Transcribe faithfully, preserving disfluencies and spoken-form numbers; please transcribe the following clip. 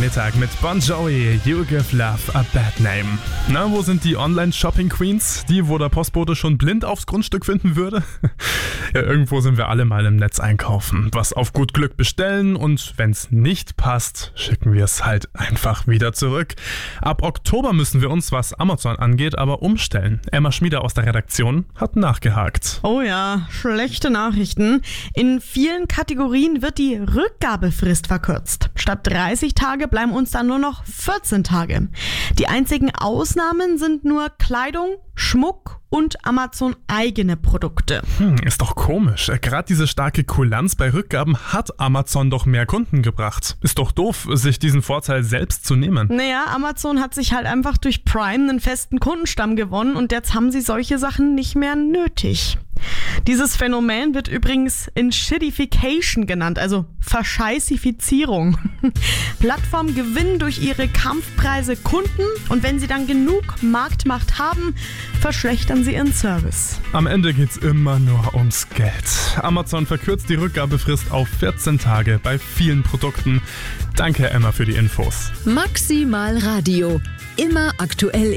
Mittag mit Bon Jovi, You Give Love a Bad Name. Na, wo sind die Online-Shopping-Queens? Die, wo der Postbote schon blind aufs Grundstück finden würde? Ja, irgendwo sind wir alle mal im Netz einkaufen. Was auf gut Glück bestellen und wenn's nicht passt, schicken wir es halt einfach wieder zurück. Ab Oktober müssen wir uns, was Amazon angeht, aber umstellen. Emma Schmieder aus der Redaktion hat nachgehakt. Oh ja, schlechte Nachrichten. In vielen Kategorien wird die Rückgabefrist verkürzt. Statt dreißig Tage bleiben uns dann nur noch vierzehn Tage. Die einzigen Ausnahmen sind nur Kleidung, Schmuck und Amazon eigene Produkte. Hm, ist doch komisch. Gerade diese starke Kulanz bei Rückgaben hat Amazon doch mehr Kunden gebracht. Ist doch doof, sich diesen Vorteil selbst zu nehmen. Naja, Amazon hat sich halt einfach durch Prime einen festen Kundenstamm gewonnen und jetzt haben sie solche Sachen nicht mehr nötig. Dieses Phänomen wird übrigens Shittification genannt, also Verscheißifizierung. Plattformen gewinnen durch ihre Kampfpreise Kunden und wenn sie dann genug Marktmacht haben, verschlechtern sie ihren Service. Am Ende geht's immer nur ums Geld. Amazon verkürzt die Rückgabefrist auf vierzehn Tage bei vielen Produkten. Danke, Emma, für die Infos. Maximal Radio. Immer aktuell